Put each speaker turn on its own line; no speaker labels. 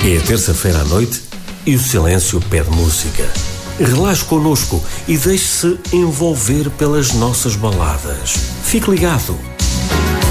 É terça-feira à noite e o silêncio pede música. Relaxe connosco e deixe-se envolver pelas nossas baladas. Fique ligado.